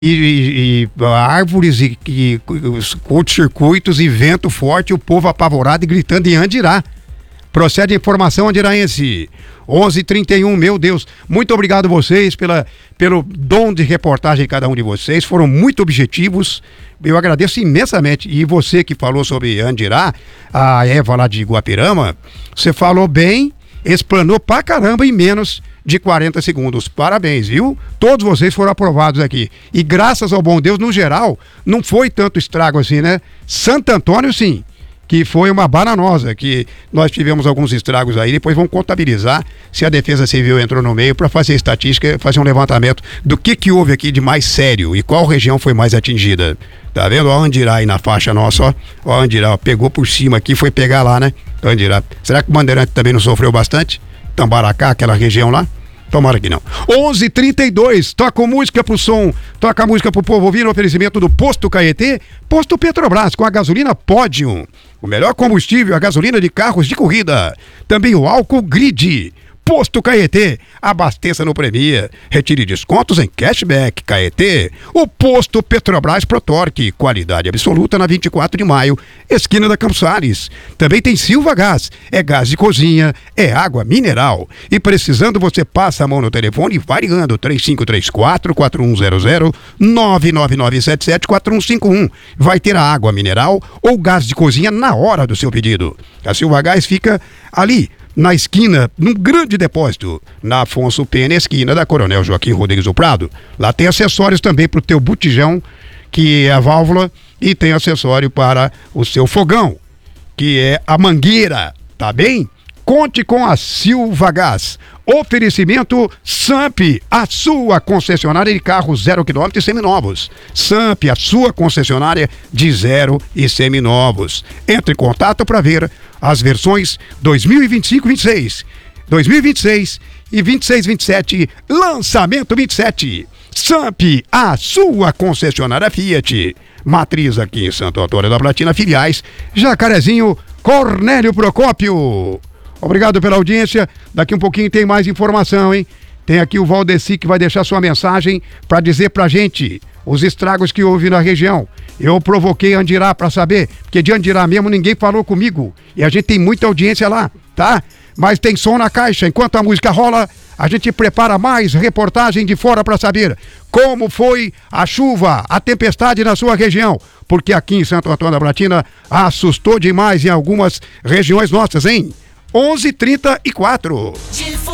e árvores e curtos-circuitos e vento forte, o povo apavorado e gritando em Andirá. Procede a informação andiraense. 11h31, meu Deus. Muito obrigado a vocês pelo dom de reportagem, cada um de vocês. Foram muito objetivos. Eu agradeço imensamente. E você que falou sobre Andirá, a Eva lá de Guapirama, você falou bem, explanou pra caramba em menos de 40 segundos. Parabéns, viu? Todos vocês foram aprovados aqui. E graças ao bom Deus, no geral, não foi tanto estrago assim, né? Santo Antônio, sim, que foi uma bananosa, que nós tivemos alguns estragos aí, depois vamos contabilizar se a Defesa Civil entrou no meio para fazer estatística, fazer um levantamento do que houve aqui de mais sério e qual região foi mais atingida. Tá vendo? Ó, Andirá aí na faixa nossa, ó. Ó, Andirá, ó, pegou por cima aqui, foi pegar lá, né? Andirá. Será que o Bandeirante também não sofreu bastante? Tambaracá, aquela região lá? Tomara que não. 11h32, toca música pro som, toca música pro povo ouvir no oferecimento do Posto Caetê, Posto Petrobras, com a gasolina Podium, o melhor combustível, a gasolina de carros de corrida, também o álcool Grid. Posto Caetê, abasteça no Premia, retire descontos em cashback. Caetê, o Posto Petrobras Protorque, qualidade absoluta na 24 de maio, esquina da Campos Sales. Também tem Silva Gás, é gás de cozinha, é água mineral. E precisando, você passa a mão no telefone variando 3534-4100, 99977-4151. Vai ter a água mineral ou gás de cozinha na hora do seu pedido. A Silva Gás fica ali, na esquina, num grande depósito, na Afonso Pena, esquina da Coronel Joaquim Rodrigues do Prado. Lá tem acessórios também para o teu botijão, que é a válvula, e tem acessório para o seu fogão, que é a mangueira, tá bem? Conte com a Silva Gás. Oferecimento SAMP, a sua concessionária de carros 0 km e seminovos. SAMP, a sua concessionária de 0 e seminovos. Entre em contato para ver as versões 2025-26, 2026 e 26-27, lançamento 27. SAMP, a sua concessionária Fiat. Matriz aqui em Santo Antônio da Platina, filiais Jacarezinho, Cornélio Procópio. Obrigado pela audiência. Daqui um pouquinho tem mais informação, hein? Tem aqui o Valdeci que vai deixar sua mensagem para dizer pra gente os estragos que houve na região. Eu provoquei Andirá para saber, porque de Andirá mesmo ninguém falou comigo. E a gente tem muita audiência lá, tá? Mas tem som na caixa. Enquanto a música rola, a gente prepara mais reportagem de fora para saber como foi a chuva, a tempestade na sua região. Porque aqui em Santo Antônio da Platina assustou demais em algumas regiões nossas, hein? 11h34.